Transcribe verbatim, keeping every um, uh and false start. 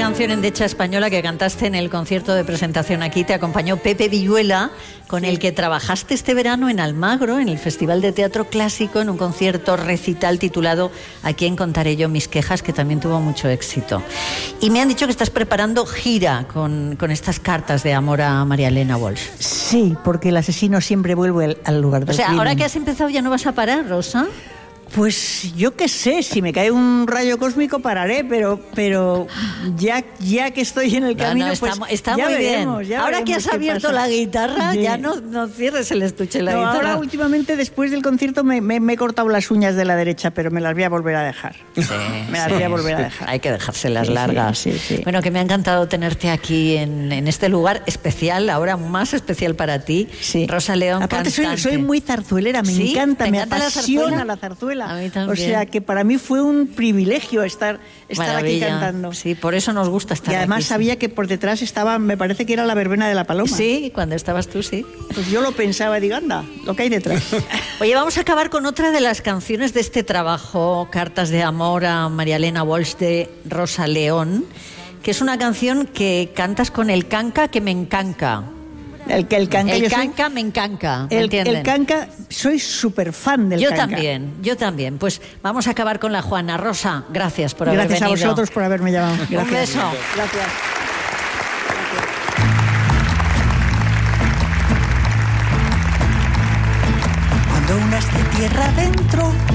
canción endecha española que cantaste en el concierto de presentación aquí. Te acompañó Pepe Villuela, con el que trabajaste este verano en Almagro, en el Festival de Teatro Clásico, en un concierto recital titulado ¿A quién contaré yo mis quejas?, que también tuvo mucho éxito. Y me han dicho que estás preparando gira con, con estas cartas de amor a María Elena Walsh. Sí, porque el asesino siempre vuelve al lugar del O sea, crimen. ahora que has empezado ya no vas a parar, Rosa. Pues yo qué sé, si me cae un rayo cósmico pararé, pero pero ya ya que estoy en el camino, no, no, pues está, está ya muy veremos, bien. Ya ahora que has abierto la guitarra, sí. ya no, no cierres el estuche de la no, guitarra. Ahora últimamente, después del concierto, me, me, me he cortado las uñas de la derecha, pero me las voy a volver a dejar. Sí, me las sí, voy a volver sí. a dejar. Hay que dejárselas sí, largas. Sí, sí, sí. Bueno, que me ha encantado tenerte aquí en, en este lugar especial, ahora más especial para ti. Sí. Rosa León, aparte cantante. soy, soy muy zarzuelera, me ¿Sí? encanta, me encanta apasiona la zarzuela? la zarzuela. A mí también. O sea, que para mí fue un privilegio estar, estar aquí cantando. Sí, por eso nos gusta estar aquí. Y además aquí, sabía sí. que por detrás estaba, me parece que era la verbena de la Paloma. Sí, cuando estabas tú, sí. Pues yo lo pensaba y digo, anda, lo que hay detrás. Oye, vamos a acabar con otra de las canciones de este trabajo, Cartas de amor a María Elena Walsh, de Rosa León, que es una canción que cantas con el canca que me encanca. El que el canca, el yo canca soy, me encanca, ¿me el, entienden? el canca, soy súper fan del yo canca. Yo también, yo también. Pues vamos a acabar con la Juana. Rosa, gracias por haber gracias venido. Gracias a vosotros por haberme llamado. Gracias. Un beso. Gracias. Cuando unas de tierra adentro